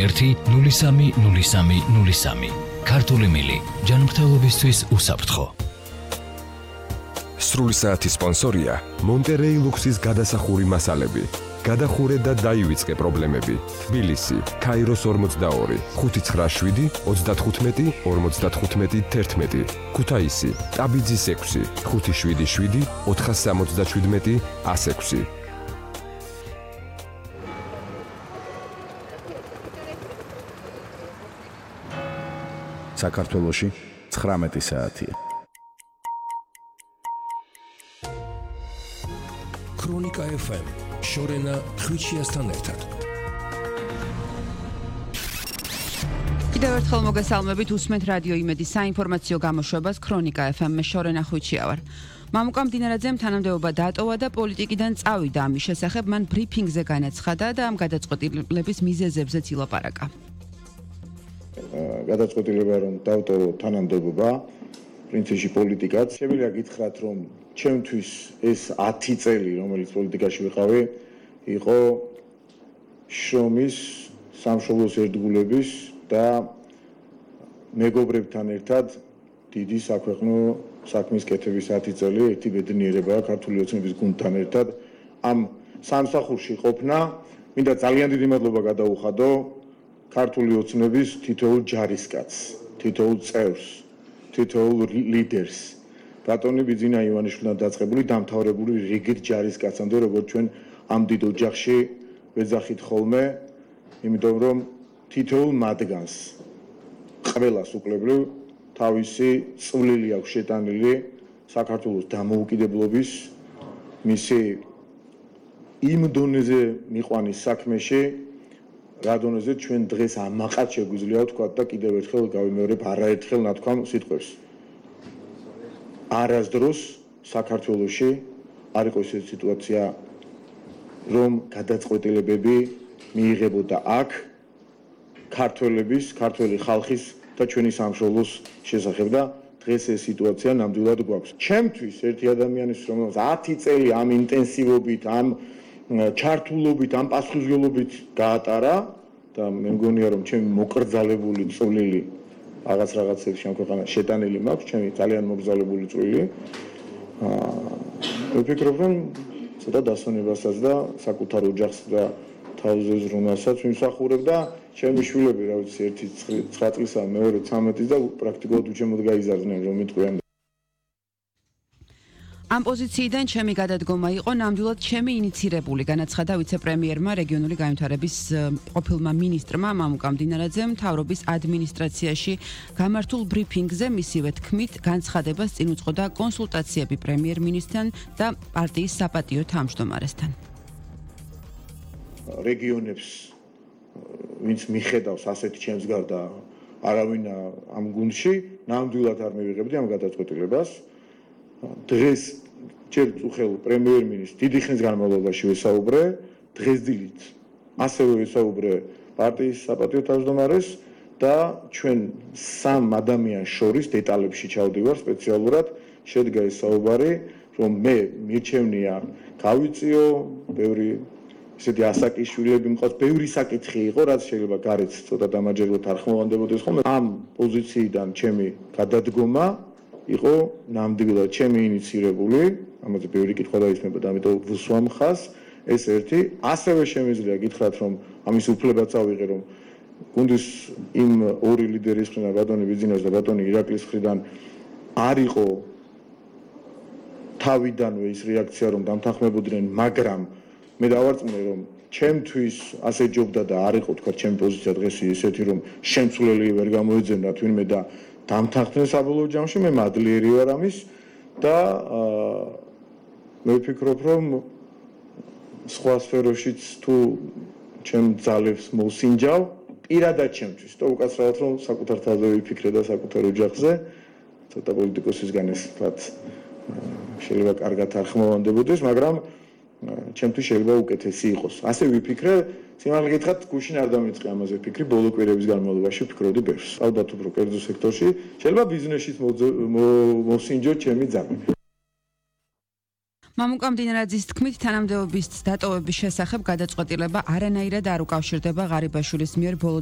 030303. ქართული მილი ჯანმრთელობისთვის უსაფრთხო. სრული საათის სპონსორია მონტერეი ლუქსის გადასახური მასალები. გადახურე და დაივიწყე პრობლემები. თბილისი, ქაიროს 42, 597 35 55 11. ქუთაისი, ტაბიძის 6, 577 477 106. საქართველოში 19 საათია. ქრონიკა FM შორენა ხვიჩიასთან ერთად. კიდევ ერთხელ მოგესალმებით, უსმენთ რადიო იმედის საინფორმაციო გამოშვებას ქრონიკა FM-ში შორენა ხვიჩია ვარ. მამუკა მდინარაძემ თანამდებობა დატოვა და პოლიტიკიდან წავიდა. ამის შესახებ მან ბრიფინგზე განაცხადა და ამ გადაწყვეტილების მიზეზებზეც ილაპარაკა. გადაწყვეტილება რომ დავტოვო თანამდებობა, პრინციპში პოლიტიკაც. შემიძლია გითხრათ, რომ ჩემთვის ეს 10 წელი, რომელიც პოლიტიკაში ვიყავი, იყო შრომის, სამშობლოს ერთგულების და მეგობრებთან ერთად დიდი საქვეყნო საქმის კეთების 10 წელი, ერთი ბედნიერებაა ქართული ოცნების გუნდთან ერთად ამ სამსახურში ყოფნა. მინდა ძალიან დიდი მადლობა გადაუხადო ქართული ოცნების თითოეულ ჯარისკაცს, თითოეულ წევრს, თითოეულ ლიდერს. ბატონი ბიძინა ივანიშვილთან დაწყებული დამთავრებული რიგით ჯარისკაცამდე, როგორც ჩვენ ამ დიდ ოჯახში ვეძახით ხოლმე, იმიტომ რომ თითოეულ მათგანს ყველას უკლებრივ თავისი წვლილი აქვს შეტანილი საქართველოს დამოუკიდებლობის, მისი იმ დონეზე მიყვანის საქმეში, რა დონეზე ჩვენ დღეს ამაყად შეგვიძლია ვთქვათ და კიდევ ერთხელ გავიმეორებ, არაერთხელ ნათქვამ სიტყვებს. არასდროს საქართველოში არ იყო ესეთი სიტუაცია, რომ გადაწყვეტილებები მიიღებოდა აქ ქართველების, ქართველი ხალხის და ჩვენი სამშობლოს შესახებ და დღეს ეს სიტუაცია ნამდვილად გვაქვს. ჩემთვის ერთი ადამიანის რომელსაც 10 წელი ამ ინტენსივობით, ამ ჩართულობით, ამ პასუხისმგებლობით გაატარა და მე მგონია რომ ჩემი მოკრძალებული წვლილი რაღაცებში ამ ქვეყანაში შეტანილი მაქვს, ჩემი ძალიან მოკრძალებული წვლილი. ვფიქრობ რომ ცოტა დასვენებასაც და საკუთარ ოჯახს და თავზე ზრუნვასაც ვიმსახურებ და ჩემი შვილები, რა ვიცი, ერთი 9 წლისა, მეორე 13 და პრაქტიკულად უჩემოდ გაიზარდნენ რომ მიტყვიან. ამ პოზიციიდან ჩემი გადადგომა იყო ნამდვილად ჩემი ინიცირებული, განაცხადა ვიცე-პრემიერმა რეგიონული განვითარების ყოფილმა მინისტრმა მამუკა მდინარაძემ მთავრობის ადმინისტრაციაში გამართულ ბრიფინგზე. მისივე თქმით, განცხადებას წინ უძღოდა კონსულტაციები პრემიერ-მინისტრთან და პარტიის საპატიო თავმჯდომარესთან. რეგიონებს ვინც მიხედავს ასეთი ჩემს გარდა არავინ ამ გუნდში, ნამდვილად არ მივიღებდი ამ გადაწყვეტილებას. დღეს ჯერ უხელ პრემიერ-მინისტრს დიდი ხნის განმავლობაში ვესაუბრე, დღეს დილით ასევე ვესაუბრე პარტიის საპატიო თავმჯდომარეს და ჩვენ სამ ადამიანს შორის დეტალებში ჩავდივარ სპეციალურად, შედგა ეს საუბარი, რომ მე მირჩევნია გავიწიო, ბევრი ისეთი ასაკის შვილები მყავს, ბევრი საკითხი იყო, რაც შეიძლება გარეთ ცოტა დამაჯერებლად არ ხმოვანდებოდეს ხოლმე. ამ პოზიციიდან ჩემი გადადგომა იყო ნამდვილად ჩემი ინიცირებული, ამაზე ბევრი კითხვა დაისმება და ამიტომ ვუსვამ ხაზს, ეს ერთი. ასევე შემიძლია გითხრათ, რომ ამის უფლებაც ავიღე, რომ გუნდის იმ ორი ლიდერის მხრიდან, ბატონი ბიძინას და ბატონი ირაკლის მხრიდან არ იყო თავიდანვე ის რეაქცია, რომ დამთანხმებოდნენ, მაგრამ მე დავარწმუნე, რომ ჩემთვის ასე ჯობდა და არ იყო თქვა ჩემი პოზიცია დღეს ისეთი, რომ შემცვლელი ვერ გამოეძებნა თვინმე და დამთანხმდნენ საბოლოო ჯამში, მე მადლიერი ვარ ამის და მე ვფიქრობ, რომ სხვა სფეროშიც თუ ჩემ ძალებს მოვსინჯავ, პირადად ჩემთვის, და უკაცრავად რომ საკუთარ თავზე ვიფიქრე და საკუთარ ოჯახზე, ცოტა პოლიტიკოსისგან ეს თქვათ შეიძლება კარგად არ ხმოვანდებოდეს, მაგრამ ჩემთვის შეიძლება უკეთესი იყოს. ასე ვიფიქრე, სიმართლე გითხრათ, გუშინ არ დამიწყე ამაზე ფიქრი, ბოლო კვირების განმავლობაში ვფიქრობდი ბევრს. ალბათ უფრო კერძო სექტორში, შეიძლება ბიზნესშიც მოვსინჯოთ ჩემი ძალები. მამუკა მდინარაძის თქმით, თანამდებობის დატოვების შესახებ გადაწყვეტილება არანაირად არ უკავშირდება ღარიბაშვილის მიერ ბოლო